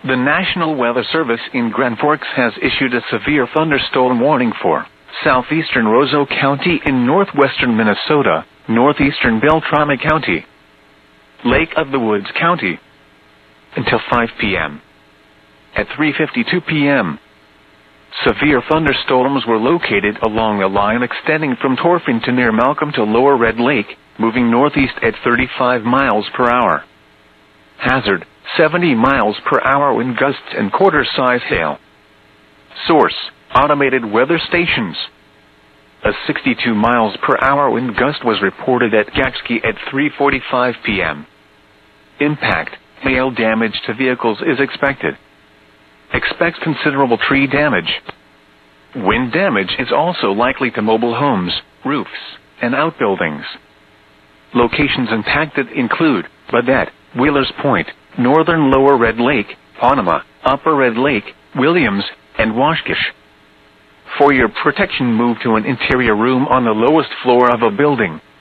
The National Weather Service in Grand Forks has issued a severe thunderstorm warning for southeastern Roseau County in northwestern Minnesota, northeastern Beltrami County, Lake of the Woods County, until 5 p.m. At 3:52 p.m., severe thunderstorms were located along a line extending from Torfing to near Malcolm to Lower Red Lake, moving northeast at 35 miles per hour. Hazard, 70 miles per hour wind gusts and quarter-size hail. Source, automated weather stations. A 62 miles per hour wind gust was reported at Gaxkey at 3:45 p.m. Impact, hail damage to vehicles is expected. Expect considerable tree damage. Wind damage is also likely to mobile homes, roofs, and outbuildings. Locations impacted include Baudette, Wheelers Point, northern Lower Red Lake, Ponema, Upper Red Lake, Williams, and Washkish. For your protection, move to an interior room on the lowest floor of a building.